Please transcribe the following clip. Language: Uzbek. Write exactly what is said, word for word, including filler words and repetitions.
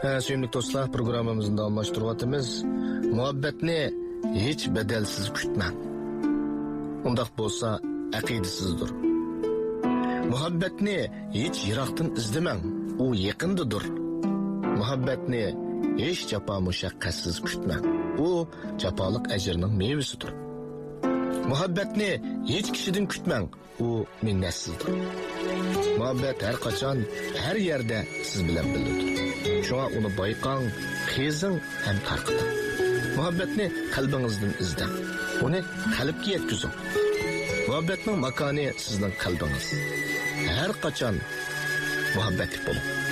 Suyumli do'stlar, programmamizni davomlashtiryapmiz. Muhabbatni hech bedelsiz kutmang. Undaq bo'lsa, aqidasizdir. Muhabbatni hech yiroqdan izlamang, u yaqindadir. Muhabbatni hech jafo mushaqqatsiz kutmang, u jafoliq ajrning mevasidir. Muhabbatni hech kishidan kutmang, u minnatsizdir. Muhabbat har qachon, har yerda siz bilan birdir. Shunga uni bayqang, qezing ham tarqiting. Muhabbatni qalbingizdan izlang, uni qalbga yetkazing. Muhabbatning makoni sizning qalbingiz. Har qachon muhabbatli bo'ling.